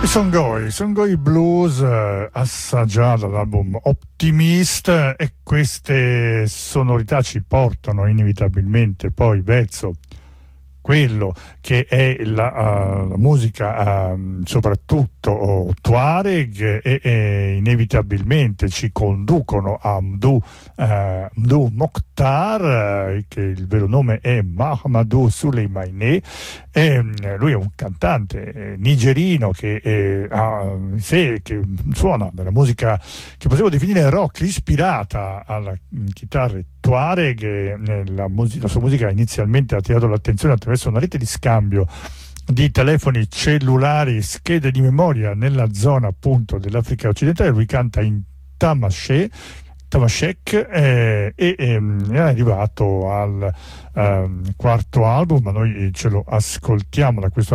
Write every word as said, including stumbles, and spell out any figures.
Songoi, Songoi Blues, eh, assaggiato dall'album Optimist, e queste sonorità ci portano inevitabilmente poi verso quello che è la, uh, la musica uh, soprattutto uh, Tuareg, e, e inevitabilmente ci conducono a Mdou, uh, Mdou Mokhtar, uh, che il vero nome è Mahamadou Souleymane, e uh, lui è un cantante eh, nigerino che, eh, ha, se, che suona della musica che possiamo definire rock, ispirata alla chitarra Tuareg. Eh, la, musica, la sua musica inizialmente ha attirato l'attenzione attraverso una rete di scambio di telefoni cellulari, schede di memoria nella zona appunto dell'Africa occidentale. Lui canta in Tamashek, Tamashek eh, e ehm, è arrivato al ehm, quarto album, ma noi ce lo ascoltiamo da questo